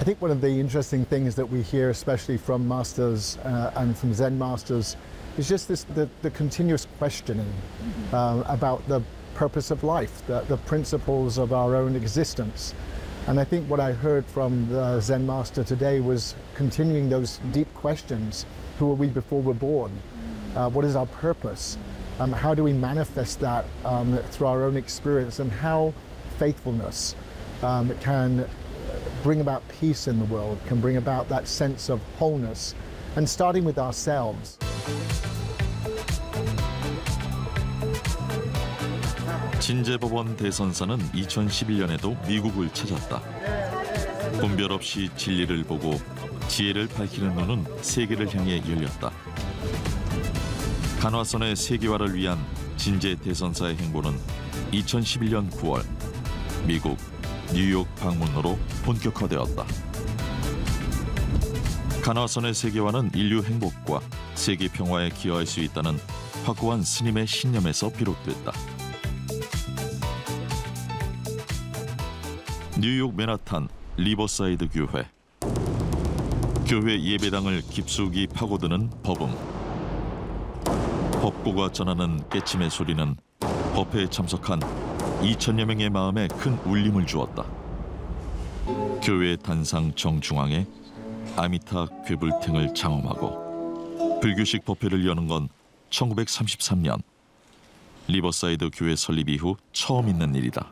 I think one of the interesting things that we hear, especially from masters and from Zen masters, is just the continuous questioning about the purpose of life, the principles of our own existence. And I think what I heard from the Zen master today was continuing those deep questions. Who are we before we're born? What is our purpose? How do we manifest that through our own experience, and how faithfulness can bring about peace in the world, can bring about that sense of wholeness, and starting with ourselves. 진제법원 대선사는 2011년에도 미국을 찾았다. 분별 없이 진리를 보고 지혜를 밝히는 눈은 세계를 향해 열렸다. 간화선의 세계화를 위한 진제 대선사의 행보는 2011년 9월 미국 뉴욕 방문으로 본격화되었다. 간화선의 세계화는 인류 행복과 세계 평화에 기여할 수 있다는 확고한 스님의 신념에서 비롯됐다. 뉴욕 맨하탄 리버사이드 교회. 교회 예배당을 깊숙이 파고드는 버금. 법고가 전하는 깨침의 소리는 법회에 참석한 2천여 명의 마음에 큰 울림을 주었다. 교회 단상 정중앙에 아미타 괴불탱을 장엄하고 불교식 법회를 여는 건 1933년 리버사이드 교회 설립 이후 처음 있는 일이다.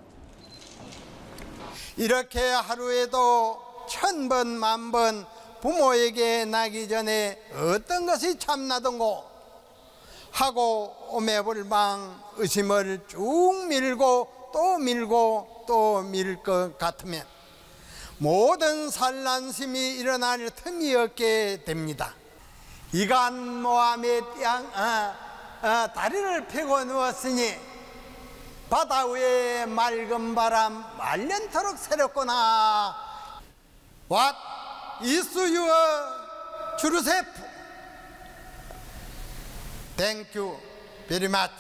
이렇게 하루에도 1000번, 만번 부모에게 나기 전에 어떤 것이 참나던고 하고 오매불망 의심을 쭉 밀고 또 밀 것 같으면 모든 산란심이 일어날 틈이 없게 됩니다. 이간 모함의 다리를 펴고 누웠으니 바다 위에 맑은 바람 말년토록 새롭구나. What is your Joseph? Thank you very much.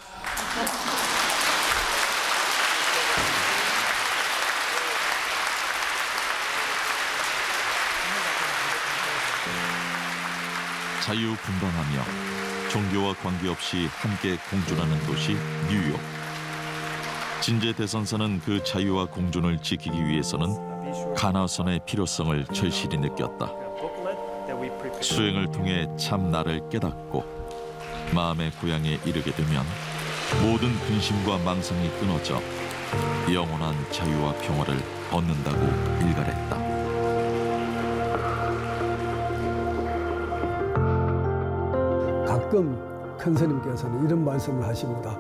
자유분방하며 종교와 관계없이 함께 공존하는 도시 뉴욕. 진제 대선사는 그 자유와 공존을 지키기 위해서는 간화선의 필요성을 절실히 느꼈다. 수행을 통해 참 나를 깨닫고 마음의 고향에 이르게 되면 모든 근심과 망상이 끊어져 영원한 자유와 평화를 얻는다고 일갈했다. 가끔 큰 스님께서는 이런 말씀을 하십니다.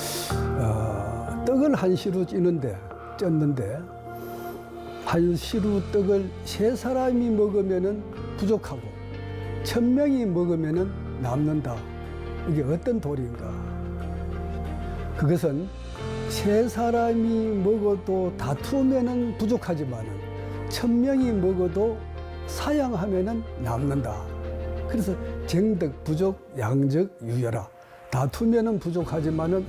떡을 한 시루 쪘는데 한 시루 떡을 3사람이 먹으면 부족하고 1000명이 먹으면 남는다. 이게 어떤 도리인가? 그것은 3사람이 먹어도 다투면 부족하지만 1000명이 먹어도 사양하면 남는다. 그래서 정덕, 부족, 양적, 유여라. 다투면 부족하지만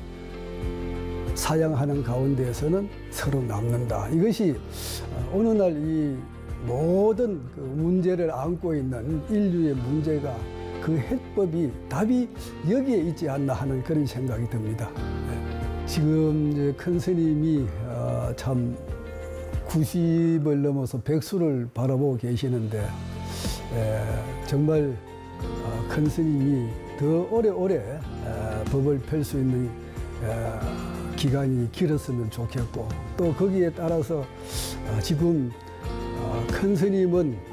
사양하는 가운데에서는 서로 남는다. 이것이 어느 날 이 모든 그 문제를 안고 있는 인류의 문제가 그 해법이 답이 여기에 있지 않나 하는 그런 생각이 듭니다. 지금 이제 큰 스님이 참 90을 넘어서 100수를 바라보고 계시는데 정말 큰 스님이 더 오래오래 법을 펼 수 있는 기간이 길었으면 좋겠고 또 거기에 따라서 지금 큰 스님은